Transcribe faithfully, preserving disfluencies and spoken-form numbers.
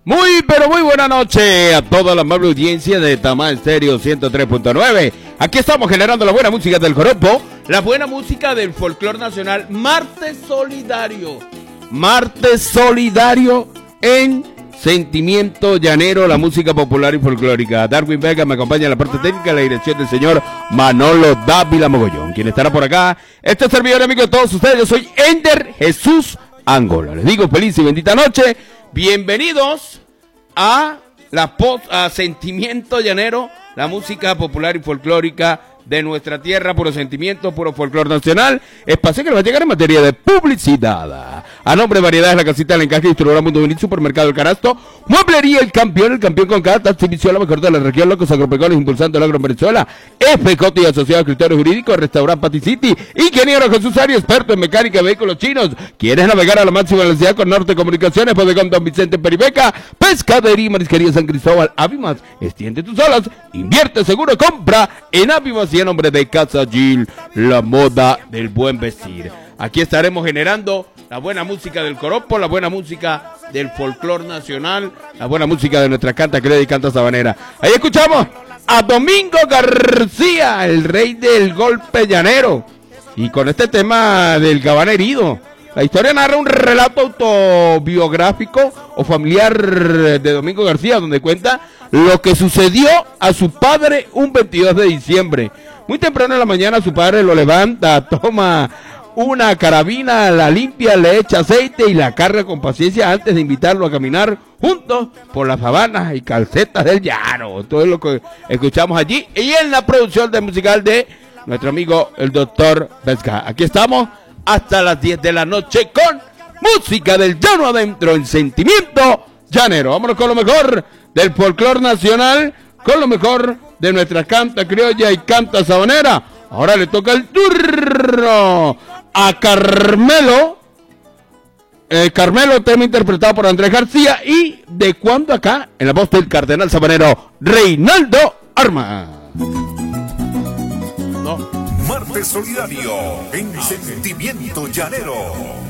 Muy, pero muy buena noche a toda la amable audiencia de Tamá Estéreo ciento tres punto nueve. Aquí estamos generando la buena música del joropo, la buena música del folclor nacional. Martes solidario. Martes solidario en Sentimiento Llanero, la música popular y folclórica. Darwin Vega me acompaña en la parte técnica, la dirección del señor Manolo Dávila Mogollón. Quien estará por acá, este servidor amigo de todos ustedes, yo soy Ender Jesús Angola. Les digo feliz y bendita noche. Bienvenidos a la post, a Sentimiento Llanero, la música popular y folclórica de nuestra tierra, puro sentimiento, puro folclor nacional. Espacio que le va a llegar en materia de publicidad. A nombre de Variedades, la casita del encaje, distribuidora Mundo Vinil, Supermercado El Canasto, Mueblería El Campeón, el campeón con cada exhibición, la mejor de la región, locos agropecuarios, impulsando el agro en Venezuela, F J y asociado a criterio jurídico, Restaurante Pati City, Ingeniero Jesús Arias, experto en mecánica de vehículos chinos. ¿Quieres navegar a la máxima velocidad con Norte Comunicaciones? Bodegón Don Vicente Peribeca, Pescadería y Marisquería San Cristóbal, Avimas, extiende tus olas, invierte seguro, compra en Avimas y en nombre de Casa Gil, la moda del buen vestir. Aquí estaremos generando la buena música del joropo, la buena música del folclor nacional, la buena música de nuestra canta querida y canta sabanera. Ahí escuchamos a Domingo García, el rey del golpe llanero, y con este tema del Gabán herido. La historia narra un relato autobiográfico o familiar de Domingo García, donde cuenta lo que sucedió a su padre un veintidós de diciembre. Muy temprano en la mañana su padre lo levanta, toma una carabina, la limpia, le echa aceite y la carga con paciencia antes de invitarlo a caminar juntos por las sabanas y calcetas del llano. Todo es lo que escuchamos allí y en la producción de musical de nuestro amigo el doctor Vesga. Aquí estamos hasta las diez de la noche con música del llano adentro en Sentimiento Llanero. Vámonos con lo mejor del folclor nacional, con lo mejor de nuestra canta criolla y canta sabanera. Ahora le toca el turno a Carmelo. Eh, Carmelo, tema interpretado por Andrés García. Y de cuando acá, en la voz del cardenal sabanero Reinaldo Arma. No. Martes solidario en Sentimiento Llanero.